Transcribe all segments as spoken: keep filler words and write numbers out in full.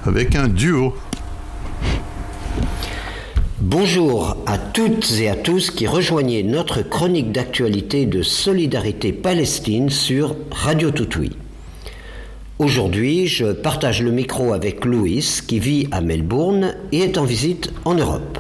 avec un duo. Bonjour à toutes et à tous qui rejoignez notre chronique d'actualité de Solidarité Palestine sur Radio Toutoui. Aujourd'hui, je partage le micro avec Louis qui vit à Melbourne et est en visite en Europe.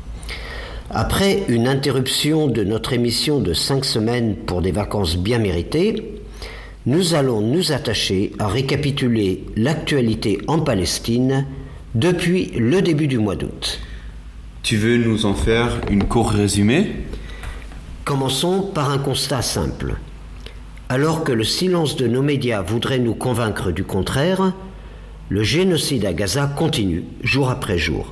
Après une interruption de notre émission de cinq semaines pour des vacances bien méritées, nous allons nous attacher à récapituler l'actualité en Palestine depuis le début du mois d'août. Tu veux nous en faire une court résumé ? Commençons par un constat simple. Alors que le silence de nos médias voudrait nous convaincre du contraire, le génocide à Gaza continue jour après jour.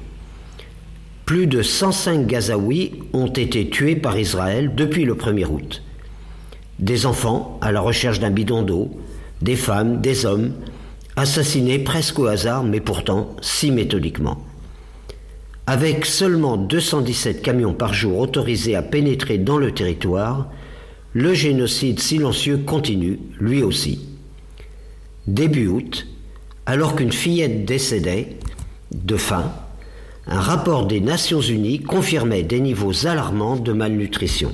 Plus de cent cinq Gazaouis ont été tués par Israël depuis le premier août. Des enfants à la recherche d'un bidon d'eau, des femmes, des hommes, assassinés presque au hasard, mais pourtant si méthodiquement. Avec seulement deux cent dix-sept camions par jour autorisés à pénétrer dans le territoire, le génocide silencieux continue, lui aussi. Début août, alors qu'une fillette décédait de faim, un rapport des Nations Unies confirmait des niveaux alarmants de malnutrition.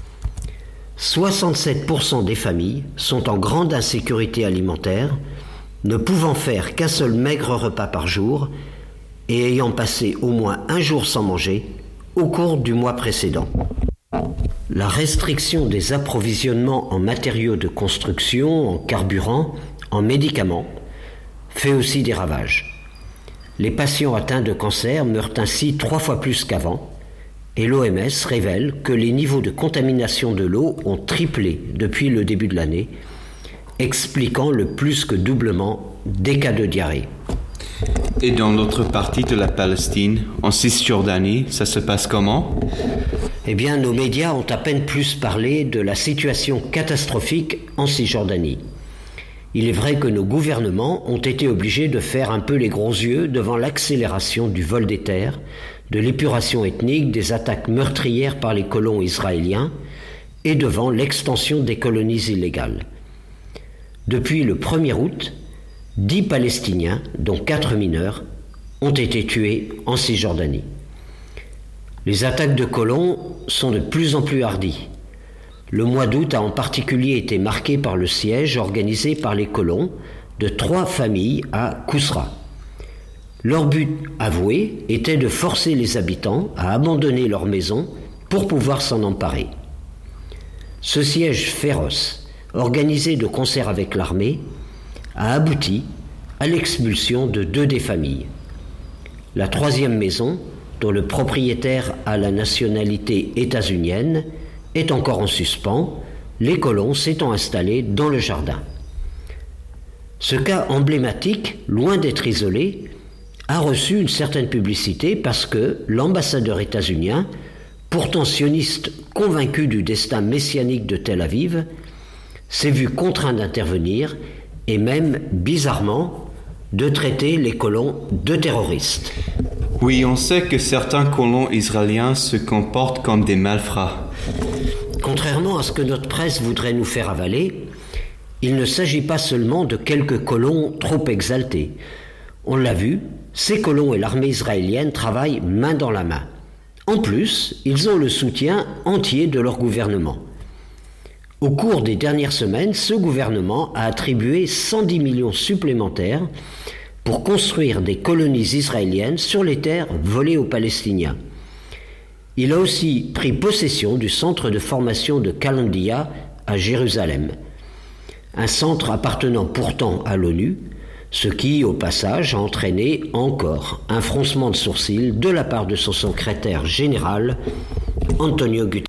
soixante-sept pour cent des familles sont en grande insécurité alimentaire, ne pouvant faire qu'un seul maigre repas par jour et ayant passé au moins un jour sans manger au cours du mois précédent. La restriction des approvisionnements en matériaux de construction, en carburant, en médicaments, fait aussi des ravages. Les patients atteints de cancer meurent ainsi trois fois plus qu'avant, et l'O M S révèle que les niveaux de contamination de l'eau ont triplé depuis le début de l'année, expliquant le plus que doublement des cas de diarrhée. Et dans l'autre partie de la Palestine, en Cisjordanie, ça se passe comment ? Eh bien, nos médias ont à peine plus parlé de la situation catastrophique en Cisjordanie. Il est vrai que nos gouvernements ont été obligés de faire un peu les gros yeux devant l'accélération du vol des terres, de l'épuration ethnique, des attaques meurtrières par les colons israéliens et devant l'extension des colonies illégales. Depuis le premier août, dix Palestiniens, dont quatre mineurs, ont été tués en Cisjordanie. Les attaques de colons sont de plus en plus hardies. Le mois d'août a en particulier été marqué par le siège organisé par les colons de trois familles à Kousra. Leur but avoué était de forcer les habitants à abandonner leurs maisons pour pouvoir s'en emparer. Ce siège féroce, organisé de concert avec l'armée, a abouti à l'expulsion de deux des familles. La troisième maison, dont le propriétaire a la nationalité états-unienne, est encore en suspens, les colons s'étant installés dans le jardin. Ce cas emblématique, loin d'être isolé, a reçu une certaine publicité parce que l'ambassadeur états-unien, pourtant sioniste convaincu du destin messianique de Tel Aviv, s'est vu contraint d'intervenir et même, bizarrement, de traiter les colons de terroristes. Oui, on sait que certains colons israéliens se comportent comme des malfrats. Contrairement à ce que notre presse voudrait nous faire avaler, il ne s'agit pas seulement de quelques colons trop exaltés. On l'a vu, ces colons et l'armée israélienne travaillent main dans la main. En plus, ils ont le soutien entier de leur gouvernement. Au cours des dernières semaines, ce gouvernement a attribué cent dix millions supplémentaires pour construire des colonies israéliennes sur les terres volées aux Palestiniens. Il a aussi pris possession du centre de formation de Kalandia à Jérusalem, un centre appartenant pourtant à l'ONU, ce qui, au passage, a entraîné encore un froncement de sourcils de la part de son secrétaire général, Antonio Guterres.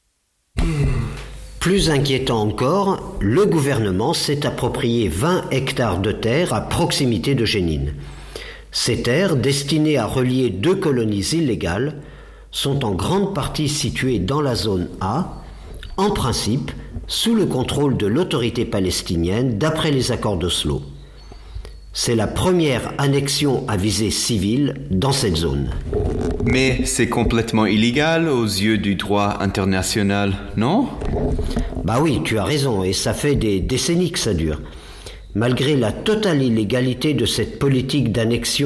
Plus inquiétant encore, le gouvernement s'est approprié vingt hectares de terre à proximité de Jénine. Ces terres, destinées à relier deux colonies illégales, sont en grande partie situées dans la zone A, en principe sous le contrôle de l'autorité palestinienne d'après les accords d'Oslo. C'est la première annexion à visée civile dans cette zone. Mais c'est complètement illégal aux yeux du droit international, non ? Bah oui, tu as raison, et ça fait des décennies que ça dure. Malgré la totale illégalité de cette politique d'annexion